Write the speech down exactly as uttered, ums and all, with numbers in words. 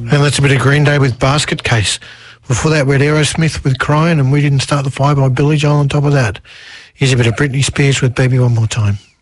And that's a bit of Green Day with Basket Case. Before that, we had Aerosmith with Crying, and We Didn't Start the Fire by Billy Joel on top of that. Here's a bit of Britney Spears with Baby One More Time.